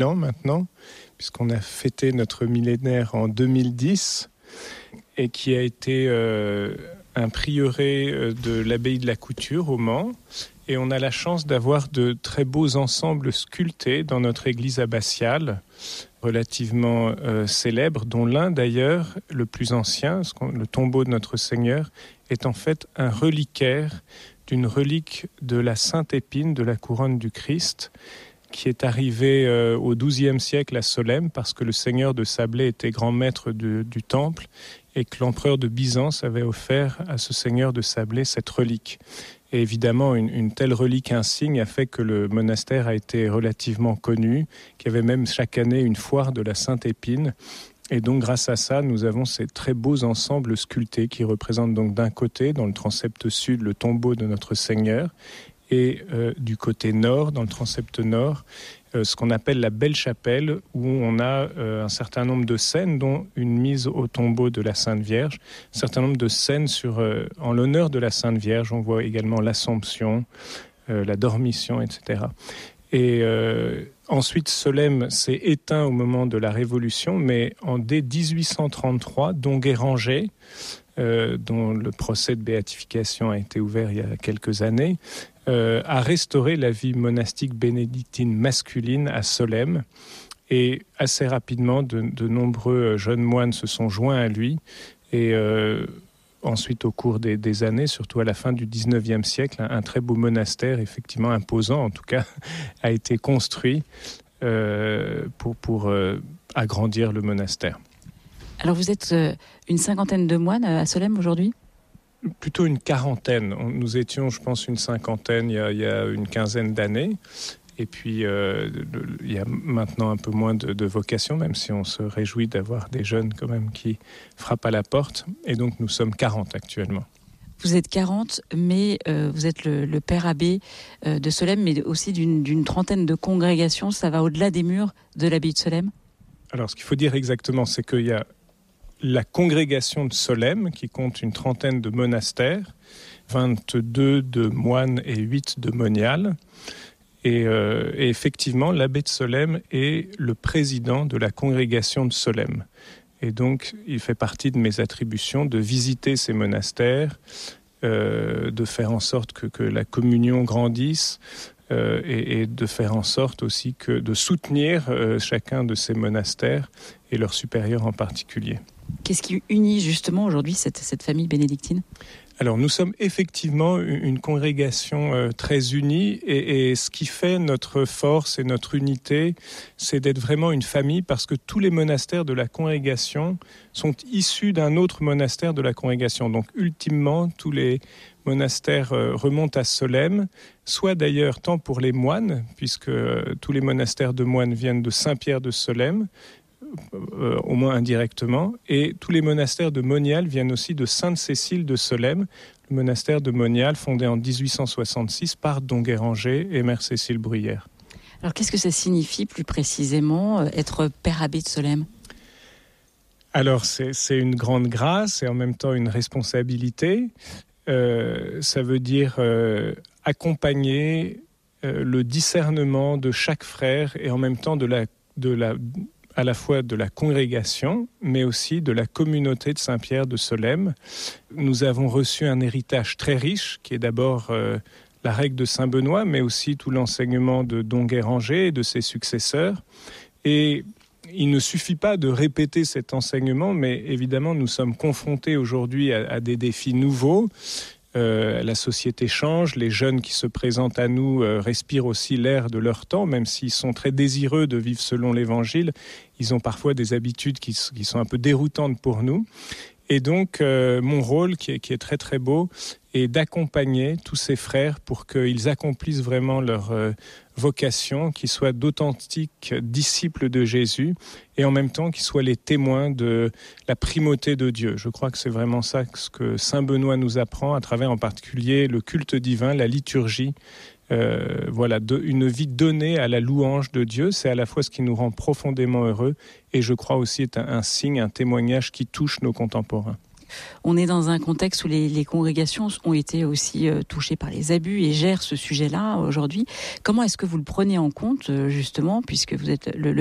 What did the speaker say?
ans maintenant, puisqu'on a fêté notre millénaire en 2010, et qui a été un prieuré de l'abbaye de la Couture au Mans. Et on a la chance d'avoir de très beaux ensembles sculptés dans notre église abbatiale, relativement célèbre, dont l'un d'ailleurs, le plus ancien, le tombeau de notre Seigneur, est en fait un reliquaire d'une relique de la Sainte Épine de la couronne du Christ, qui est arrivée au XIIe siècle à Solesmes, parce que le seigneur de Sablé était grand maître du temple, et que l'empereur de Byzance avait offert à ce seigneur de Sablé cette relique. Et évidemment, une telle relique insigne a fait que le monastère a été relativement connu, qu'il y avait même chaque année une foire de la Sainte Épine. Et donc, grâce à ça, nous avons ces très beaux ensembles sculptés qui représentent donc d'un côté, dans le transept sud, le tombeau de notre Seigneur, et du côté nord, dans le transept nord, ce qu'on appelle la Belle Chapelle, où on a un certain nombre de scènes, dont une mise au tombeau de la Sainte Vierge, un certain nombre de scènes en l'honneur de la Sainte Vierge. On voit également l'Assomption, la Dormition, etc. Et ensuite, Solesmes s'est éteint au moment de la Révolution, mais dès 1833, Don Guéranger, dont le procès de béatification a été ouvert il y a quelques années, a restauré la vie monastique bénédictine masculine à Solesmes. Et assez rapidement, de nombreux jeunes moines se sont joints à lui. Et ensuite, au cours des années, surtout à la fin du XIXe siècle, un très beau monastère, effectivement imposant en tout cas, a été construit pour agrandir le monastère. Alors vous êtes une cinquantaine de moines à Solesmes aujourd'hui ? Plutôt une quarantaine. Nous étions, je pense, une cinquantaine il y a une quinzaine d'années. Et puis, il y a maintenant un peu moins de vocations, même si on se réjouit d'avoir des jeunes quand même qui frappent à la porte. Et donc, nous sommes 40 actuellement. Vous êtes 40, mais vous êtes le père abbé de Solesmes, mais aussi d'une trentaine de congrégations. Ça va au-delà des murs de l'abbaye de Solesmes ? Alors, ce qu'il faut dire exactement, c'est qu'il y a la congrégation de Solesmes, qui compte une trentaine de monastères, 22 de moines et 8 de moniales. Et effectivement, l'abbé de Solesmes est le président de la congrégation de Solesmes. Et donc, il fait partie de mes attributions de visiter ces monastères, de faire en sorte que la communion grandisse, et de faire en sorte aussi de soutenir chacun de ces monastères et leurs supérieurs en particulier. Qu'est-ce qui unit justement aujourd'hui cette famille bénédictine ? Alors nous sommes effectivement une congrégation très unie et ce qui fait notre force et notre unité, c'est d'être vraiment une famille parce que tous les monastères de la congrégation sont issus d'un autre monastère de la congrégation. Donc ultimement, tous les monastères remontent à Solesmes, soit d'ailleurs tant pour les moines, puisque tous les monastères de moines viennent de Saint-Pierre de Solesmes, au moins indirectement, et tous les monastères de Monial viennent aussi de Sainte-Cécile de Solesmes, le monastère de Monial fondé en 1866 par Don Guéranger et Mère Cécile Bruyère. Alors qu'est-ce que ça signifie plus précisément être père abbé de Solesmes ? Alors c'est une grande grâce et en même temps une responsabilité. Ça veut dire accompagner le discernement de chaque frère et en même temps à la fois de la congrégation, mais aussi de la communauté de Saint-Pierre de Solesmes. Nous avons reçu un héritage très riche, qui est d'abord la règle de Saint-Benoît, mais aussi tout l'enseignement de Don Guéranger et de ses successeurs. Et il ne suffit pas de répéter cet enseignement, mais évidemment, nous sommes confrontés aujourd'hui à des défis nouveaux. La société change, les jeunes qui se présentent à nous respirent aussi l'air de leur temps, même s'ils sont très désireux de vivre selon l'Évangile. Ils ont parfois des habitudes qui sont un peu déroutantes pour nous. Et donc, mon rôle, qui est très très beau, est d'accompagner tous ces frères pour qu'ils accomplissent vraiment leur vocation, qu'ils soient d'authentiques disciples de Jésus et en même temps qu'ils soient les témoins de la primauté de Dieu. Je crois que c'est vraiment ça ce que Saint Benoît nous apprend à travers en particulier le culte divin, la liturgie. Une vie donnée à la louange de Dieu, c'est à la fois ce qui nous rend profondément heureux et je crois aussi est un signe, un témoignage qui touche nos contemporains. on est dans un contexte où les congrégations ont été aussi touchées par les abus et gèrent ce sujet-là aujourd'hui. Comment est-ce que vous le prenez en compte, justement, puisque vous êtes le